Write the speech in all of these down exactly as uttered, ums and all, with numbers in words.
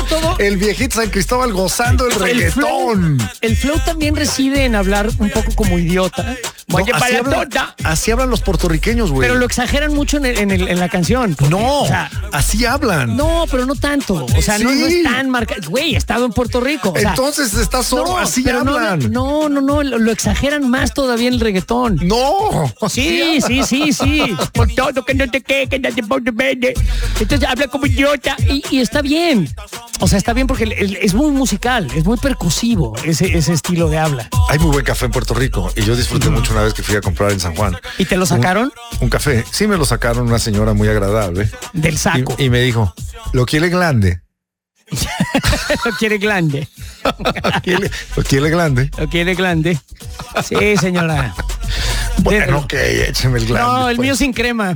todo. El viejito San Cristóbal gozando el, el reggaetón. Flow, el flow también reside en hablar un poco como idiota. No, así, hablan, así hablan los puertorriqueños, güey. Pero lo exageran mucho en, el, en, el, en la canción. Porque, no, o sea, así hablan. No, pero no tanto. O sea, sí. no, no es tan marcado. Güey, he estado en Puerto Rico. O sea, entonces estás solo, no, así hablan. No, no, no, lo, lo exageran más todavía en el reggaetón. No. Sí, sí, sí, sí. Por todo que no te quede, que no te ponte verde. Entonces habla como idiota y, y está bien. O sea, está bien porque es muy musical, es muy percusivo ese, ese estilo de habla. Hay muy buen café en Puerto Rico y yo disfruté mm. mucho una vez que fui a comprar en San Juan. ¿Y te lo sacaron? Un, un café. Sí, me lo sacaron una señora muy agradable. Del saco. Y, y me dijo, ¿lo quiere grande? Lo quiere grande. Lo quiere grande. Lo quiere grande. Sí, señora. Bueno, ok, écheme el grande. No, el pues. mío sin crema.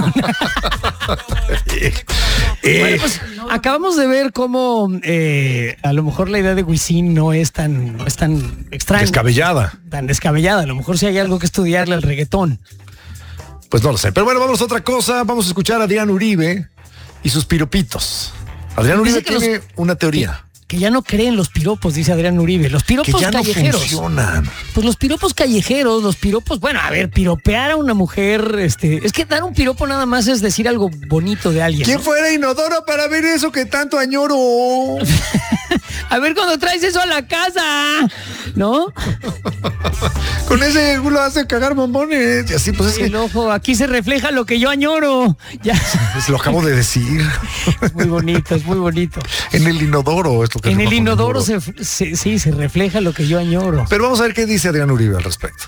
eh, bueno, pues, acabamos de ver cómo eh, a lo mejor la idea de Wisin no es tan, no es tan extraña. Descabellada. Tan descabellada. A lo mejor sí hay algo que estudiarle al reggaetón. Pues no lo sé. Pero bueno, vamos a otra cosa. Vamos a escuchar a Adrián Uribe y sus piropitos. Adrián Uribe tiene los, una teoría. Que, que ya no creen los piropos, dice Adrián Uribe. Los piropos que ya callejeros. No funcionan. Pues los piropos callejeros, los piropos, bueno, a ver, piropear a una mujer, este, es que dar un piropo nada más es decir algo bonito de alguien. ¿Quién ¿no? fuera Inodoro para ver eso que tanto añoro? A ver cuando traes eso a la casa, ¿no? Con ese lo hace cagar bombones. Y así, pues es el que... ojo, aquí se refleja lo que yo añoro. Ya. Pues lo acabo de decir. Es muy bonito, es muy bonito. En el inodoro es lo que En el inodoro se, se, sí, se refleja lo que yo añoro. Pero vamos a ver qué dice Adrián Uribe al respecto.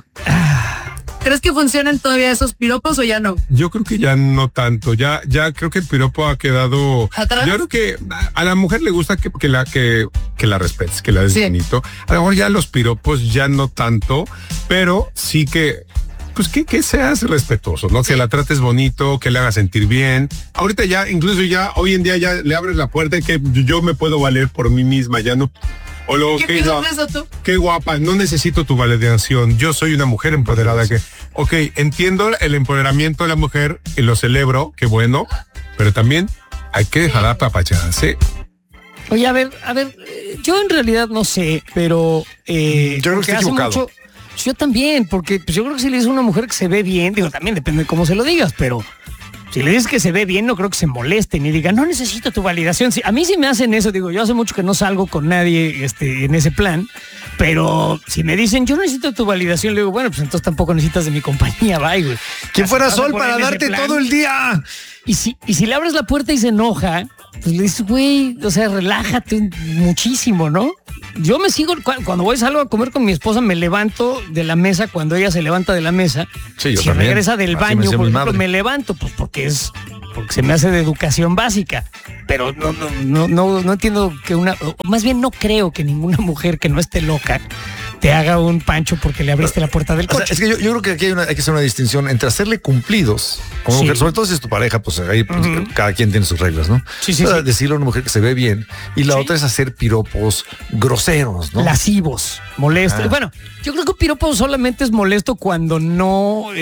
¿Crees que funcionan todavía esos piropos o ya no? Yo creo que ya no tanto. Ya, ya creo que el piropo ha quedado. ¿Atrás? Yo creo que a la mujer le gusta que, que la que, que la respetes, que la des sí. bonito. A lo mejor ya los piropos ya no tanto, pero sí que. Pues que, que seas respetuoso, ¿no? Sí. Que la trates bonito, que le hagas sentir bien. Ahorita ya, incluso ya, hoy en día ya le abres la puerta y que yo me puedo valer por mí misma, ya no. O lo ¿Qué que hizo eso tú? Qué guapa, no necesito tu validación. Yo soy una mujer empoderada que, ok, entiendo el empoderamiento de la mujer y lo celebro, qué bueno, pero también hay que dejar a apapacharse. Oye, a ver, a ver, yo en realidad no sé, pero eh, yo creo que estoy equivocado. Mucho, yo también, porque pues yo creo que si le dices a una mujer que se ve bien, digo, también depende de cómo se lo digas, pero si le dices que se ve bien, no creo que se molesten y digan, no necesito tu validación. Sí, a mí sí me hacen eso, digo, yo hace mucho que no salgo con nadie este, en ese plan, pero si me dicen, yo necesito tu validación, le digo, bueno, pues entonces tampoco necesitas de mi compañía, bye, güey. ¿Quién fuera Sol para darte todo el día? Y si, y si le abres la puerta y se enoja, pues le dices, güey, o sea, relájate muchísimo, ¿no? Yo me sigo, cuando voy salgo a comer con mi esposa, me levanto de la mesa cuando ella se levanta de la mesa. Sí, yo si también. regresa del Así baño, me por ejemplo, madre. me levanto, pues porque es, porque se me hace de educación básica. Pero no, no, no, no, no entiendo que una, más bien no creo que ninguna mujer que no esté loca te haga un pancho porque le abriste la puerta del coche. O sea, es que yo, yo creo que aquí hay, una, hay que hacer una distinción entre hacerle cumplidos a una sí. mujer, sobre todo si es tu pareja, pues ahí pues, uh-huh. cada quien tiene sus reglas, ¿no? Sí, sí, o sea, sí. Decirle a una mujer que se ve bien y la sí. otra es hacer piropos groseros, ¿no? Lascivos, molestos. Ah. Bueno, yo creo que un piropo solamente es molesto cuando no